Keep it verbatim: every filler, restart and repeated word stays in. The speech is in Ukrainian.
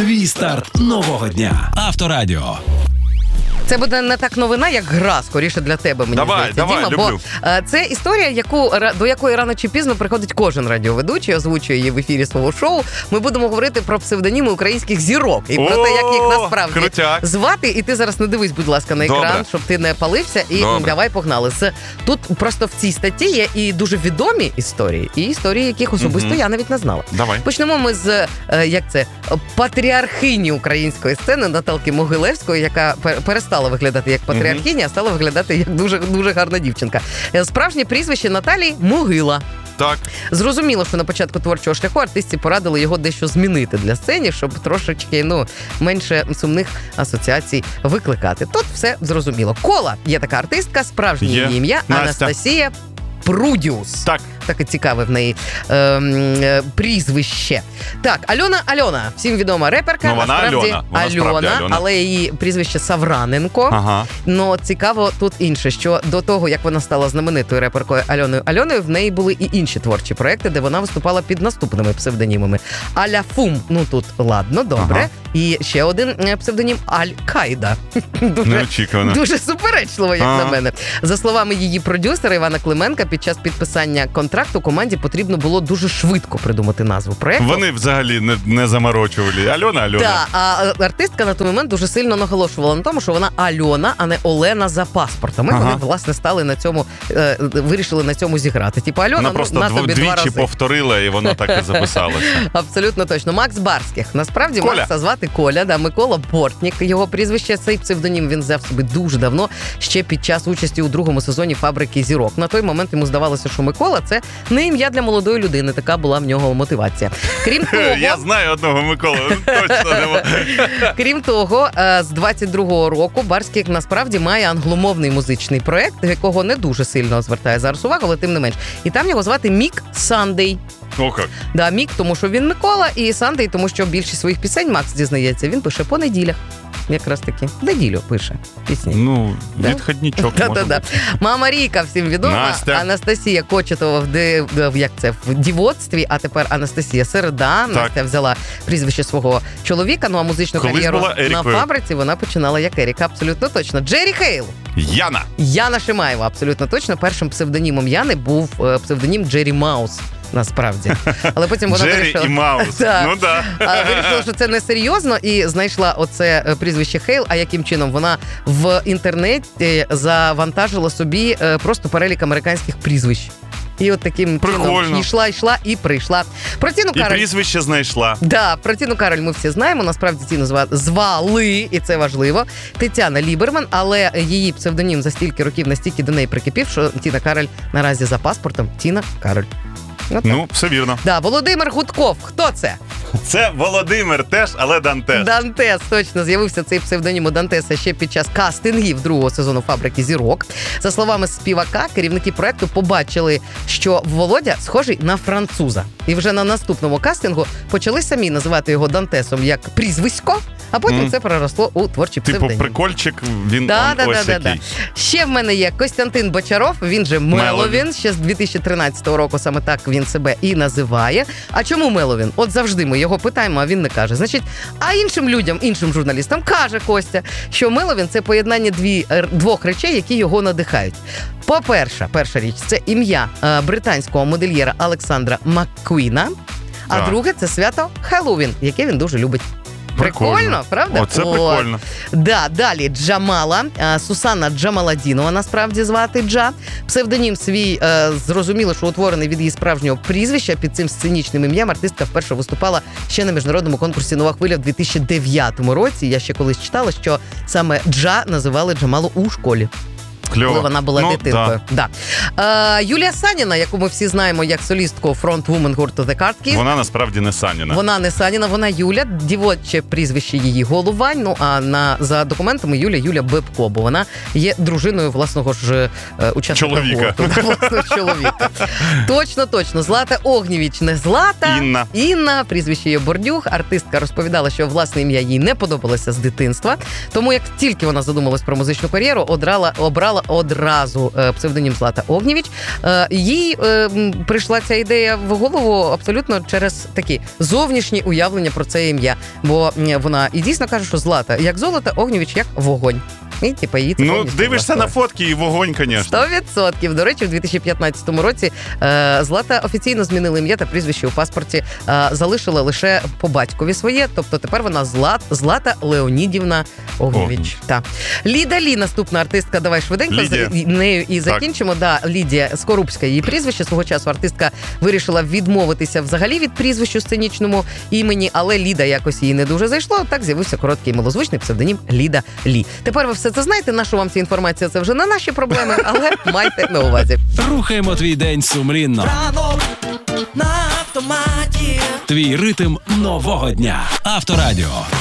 Твій старт нового дня. Авторадіо. Це буде не так новина, як гра, скоріше для тебе, мені давай, здається, давай, Діма. люблю. Бо е, це історія, яку, до якої рано чи пізно приходить кожен радіоведучий, озвучує її в ефірі свого шоу. Ми будемо говорити про псевдоніми українських зірок і про О, те, як їх насправді крутяк. звати. І ти зараз не дивись, будь ласка, на екран, Добре. щоб ти не палився. І Добре. давай погнали. З, тут просто в цій статті є і дуже відомі історії, і історії, яких особисто Мгм. я навіть не знала. Давай. Почнемо ми з, е, як це, патріархині української сцени Наталки Могилевської, яка пер- перестала виглядати як патріархиня, а стала виглядати як дуже, дуже гарна дівчинка. Е, Справжнє прізвище Наталії – Могила. Так. Зрозуміло, що на початку творчого шляху артистці порадили його дещо змінити для сцени, щоб трошечки, ну, менше сумних асоціацій викликати. Тут все зрозуміло. Кола є така артистка, справжнє Є. її ім'я Настя. Анастасія Прудіус. Так. Таке цікаве в неї е, е, прізвище. Так, Альона Альона. Всім відома реперка. Ну, вона насправді, Альона. Вона справді Альона. але її прізвище Савраненко. Ага. Но цікаво тут інше, що до того, як вона стала знаменитою реперкою Альоною Альоною, в неї були і інші творчі проекти, де вона виступала під наступними псевдонімами. Аля Фум, ну тут ладно, добре. Ага. І ще один е, псевдонім Аль-Кайда. Дуже, Неочікувано. дуже суперечливо, як Ага. на мене. За словами її продюсера Івана Клименка, під час підписання контракту команді потрібно було дуже швидко придумати назву проекту. Вони взагалі не, не заморочували. Альона, Альона. Так, а артистка на той момент дуже сильно наголошувала на тому, що вона Альона, а не Олена за паспортом. І Ага. вони, власне, стали на цьому, е, вирішили на цьому зіграти. Типу, Альона, Вона ну, просто на дв- тобі два двічі рази. повторила, і воно так і записалося. Абсолютно точно. Макс Барських. Насправді Коля. Макса звати Коля, да, Микола Бортнік. Його прізвище, цей псевдонім він взяв собі дуже давно, ще під час участі у другому сезоні «Фабрики зірок». На той момент йому здавалося, що Микола – це не ім'я для молодої людини. Така була в нього мотивація. Крім того, Я знаю одного Миколу, точно нема. Крім того, е, з двадцять другого року Барських насправді має англомовний музичний проект, до якого не дуже сильно звертає зараз увагу, але тим не менш. І там його звати Мік Сандей. О, як. Да, Мік, тому що він Микола, і Сандей, тому що більшість своїх пісень, Макс дізнається, він пише по неділях. Якраз таки. Неділю пише пісні. Ну, Да? відходнічок може Да-да-да. бути. Мама Ріка всім відома. Настя. Анастасія Кочетова в, ди... в, як це, в дівоцтві, а тепер Анастасія Середа. Так. Настя взяла прізвище свого чоловіка, ну а музичну Колись кар'єру була на Ерікою. фабриці вона починала як Еріка, абсолютно точно. Джері Хейл. Яна. Яна Шимаєва, абсолютно точно. Першим псевдонімом Яни був е, псевдонім Джері Маус. Насправді. Але потім вона Джері вирішила... і Маус. Так. Ну да. А, вирішила, що це не серйозно, і знайшла оце е, прізвище Хейл. А яким чином? Вона в інтернеті завантажила собі е, просто перелік американських прізвищ. І от таким Прикольно. чином йшла, йшла і прийшла. Про Тіну І Кароль. прізвище знайшла. Да, про Тіну Кароль ми всі знаємо. Насправді Тіну зва- звали, і це важливо. Тетяна Ліберман, але її псевдонім за стільки років настільки до неї прикипів, що Тіна Кароль наразі за паспортом Тіна Кароль. От так. Ну, все вірно. Да, Володимир Гудков. Хто це? Це Володимир теж, але Дантес. Дантес, точно, з'явився цей псевдонім у Дантеса ще під час кастингів другого сезону «Фабрики зірок». За словами співака, керівники проекту побачили, що Володя схожий на француза. І вже на наступному кастингу почали самі називати його Дантесом як прізвисько, а потім Мгм. це переросло у творчий Типу, псевдонім. прикольчик, він Да, он, да, ось да, да, який. да. Ще в мене є Костянтин Бочаров, він же Меловін. Ще з дві тисячі тринадцятого року саме так він себе і називає. А чому Меловін? От завжди ми його питаємо, а він не каже. Значить, а іншим людям, іншим журналістам каже Костя, що Меловін – це поєднання дві, р- двох речей, які його надихають. По-перше, перша річ – це ім'я е, британського модельєра Олександра Маккуїна, а Так. друге – це свято Хеллоуін, яке він дуже любить. Прикольно. Прикольно, правда? Оце От. прикольно. Да, далі Джамала, е, Сусанна Джамаладінова, насправді звати Джа. Псевдонім свій, е, зрозуміло, що утворений від її справжнього прізвища. Під цим сценічним ім'ям артистка вперше виступала ще на міжнародному конкурсі «Нова хвиля» в дві тисячі дев'ятому році. Я ще колись читала, що саме Джа називали Джамалу у школі. Кльово. Коли вона була Ну, дитинкою. Да. Е, Юлія Саніна, яку ми всі знаємо як солістку фронтвумен гурту The Cart Kids. Вона насправді не Саніна. Вона не Саніна, вона Юля. Дівоче прізвище її Головань. Ну а на за документами Юля Юля Бебко, бо вона є дружиною власного ж е, учасника Чоловіка. гурту. Власного чоловіка. Точно, точно. Злата Огнєвіч не Злата. Інна. Інна, прізвище її Бордюх. Артистка розповідала, що власне ім'я їй не подобалося з дитинства. Тому як тільки вона задумалась про музичну кар'єру, одрала, обрала одразу е, псевдонім Злата Огнєвіч. Е, Їй е, м, прийшла ця ідея в голову абсолютно через такі зовнішні уявлення про це ім'я. Бо м, вона і дійсно каже, що Злата як золото, Огнєвіч як вогонь. І, типу, її це Ну, повністю дивишся на влаштовує. фотки і вогонь, звісно. Сто відсотків. До речі, в дві тисячі п'ятнадцятому році е, Злата офіційно змінила ім'я та прізвище у паспорті, е, залишила лише по батькові своє, тобто тепер вона Злат, Злата Леонідівна Огнєвіч. Огнєвіч. Та. Ліда Лі, наступна артистка, давай швиденько Лідія. з нею і закінчимо. Да, Лідія Скорупська, її прізвище. Свого часу артистка вирішила відмовитися взагалі від прізвищу сценічному імені, але Ліда якось їй не дуже зайшло, так з'явився короткий милозвучний псевдонім Ліда Лі. Тепер ви все це знаєте, нашу вам ця інформація, це вже не наші проблеми, але майте на увазі. Рухаємо твій день сумлінно. Ранок на автоматі. Твій ритм нового дня. Авторадіо.